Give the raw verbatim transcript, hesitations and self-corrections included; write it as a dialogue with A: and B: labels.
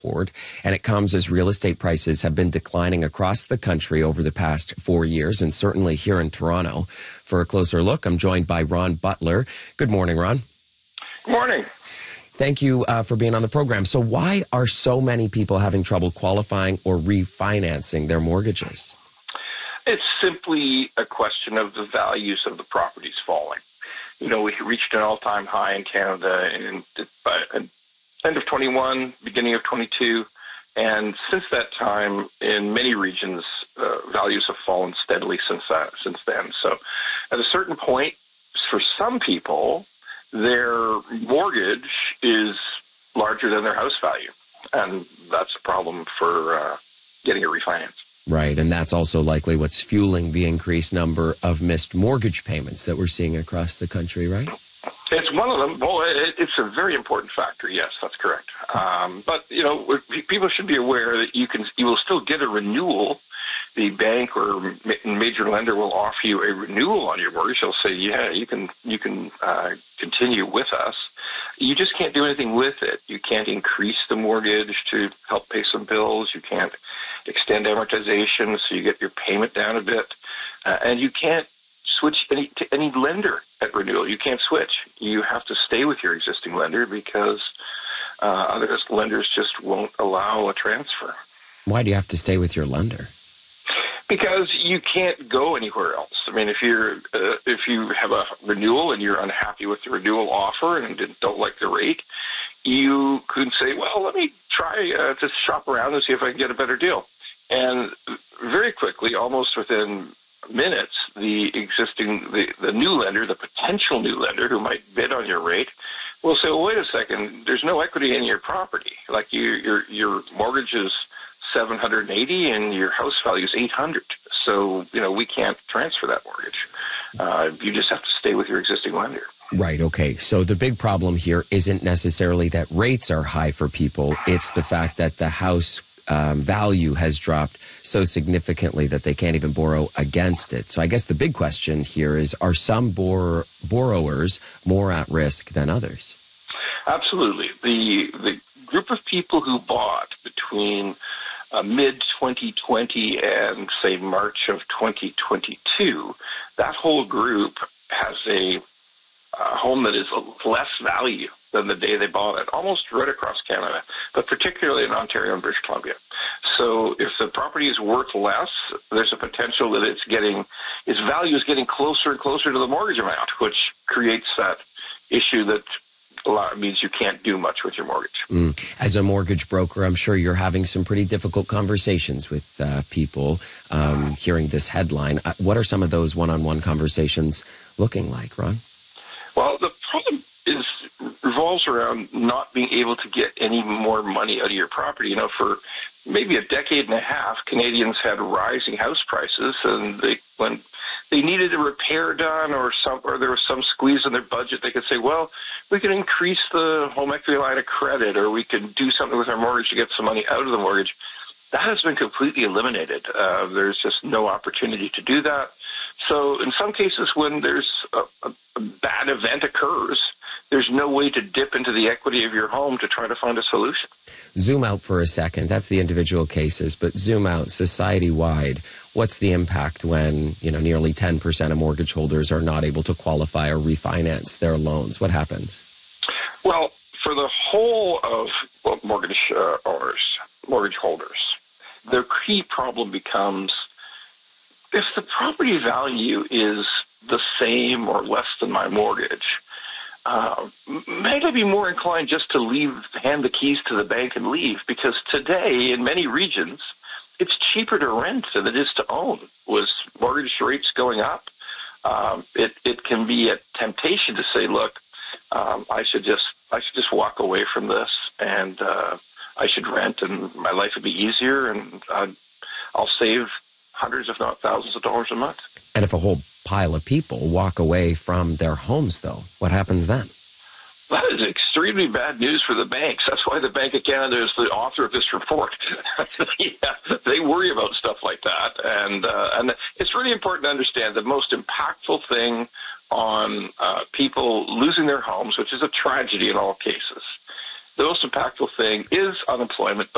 A: board, and it comes as real estate prices have been declining across the country over the past four years, and certainly here in Toronto. For a closer look, I'm joined by Ron Butler. Good morning, Ron.
B: Good morning.
A: Thank you uh, for being on the program. So why are so many people having trouble qualifying or refinancing their mortgages?
B: It's simply a question of the values of the properties falling. You know, we reached an all-time high in Canada in by end of twenty-one, beginning of twenty-two, and since that time, in many regions, uh, values have fallen steadily since that, since then. So at a certain point, for some people, their mortgage is larger than their house value, and that's a problem for uh, getting a refinance.
A: Right, and that's also likely what's fueling the increased number of missed mortgage payments that we're seeing across the country, right?
B: It's one of them. Well, it, it's a very important factor. Yes, that's correct. Um, but you know, people should be aware that you can, you will still get a renewal. The bank or major lender will offer you a renewal on your mortgage. They'll say, "Yeah, you can, you can uh, continue with us." You just can't do anything with it. You can't increase the mortgage to help pay some bills. You can't extend amortization so you get your payment down a bit, uh, and you can't switch any to any lender at renewal. You can't switch. You have to stay with your existing lender because uh, other lenders just won't allow a transfer.
A: Why do you have to stay with your lender?
B: Because you can't go anywhere else. I mean, if you're uh, if you have a renewal and you're unhappy with the renewal offer and don't like the rate, you could say, "Well, let me try uh, to shop around and see if I can get a better deal." And very quickly, almost within minutes, the existing, the, the new lender, the potential new lender who might bid on your rate, will say, "Well, wait a second, there's no equity in your property. Like you, your your mortgage is seven hundred eighty and your house value is eight hundred. So, you know, we can't transfer that mortgage. Uh, you just have to stay with your existing lender."
A: Right, okay. So the big problem here isn't necessarily that rates are high for people. It's the fact that the house um, value has dropped so significantly that they can't even borrow against it. So I guess the big question here is, are some bor- borrowers more at risk than others?
B: Absolutely. The, the group of people who bought between Uh, mid twenty twenty and, say, March of twenty twenty-two, that whole group has a uh, home that is less value than the day they bought it, almost right across Canada, but particularly in Ontario and British Columbia. So if the property is worth less, there's a potential that it's getting, its value is getting closer and closer to the mortgage amount, which creates that issue that a lot means you can't do much with your mortgage.
A: Mm. As a mortgage broker, I'm sure you're having some pretty difficult conversations with uh, people um, hearing this headline. Uh, what are some of those one-on-one conversations looking like, Ron?
B: Well, the problem is revolves around not being able to get any more money out of your property. You know, for maybe a decade and a half, Canadians had rising house prices, and they, when they needed a repair done or some, or there was some squeeze in their budget, they could say, "Well, we can increase the home equity line of credit, or we can do something with our mortgage to get some money out of the mortgage." That has been completely eliminated. Uh, there's just no opportunity to do that. So in some cases, when there's a, a, a bad event occurs, there's no way to dip into the equity of your home to try to find a solution.
A: Zoom out for a second. That's the individual cases, but zoom out society-wide. What's the impact when, you know, nearly ten percent of mortgage holders are not able to qualify or refinance their loans? What happens?
B: Well, for the whole of well, mortgage uh, owners, mortgage holders, their key problem becomes if the property value is the same or less than my mortgage, Uh, might I be more inclined just to leave, hand the keys to the bank and leave? Because today, in many regions, it's cheaper to rent than it is to own. With mortgage rates going up, um, it it can be a temptation to say, "Look, um, I should just I should just walk away from this, and uh, I should rent, and my life would be easier, and uh, I'll save hundreds, if not thousands, of dollars a month."
A: And if a whole pile of people walk away from their homes, though, what happens then?
B: That is extremely bad news for the banks. That's why the Bank of Canada is the author of this report. Yeah, they worry about stuff like that. And uh, and it's really important to understand the most impactful thing on uh, people losing their homes, which is a tragedy in all cases. The most impactful thing is unemployment, but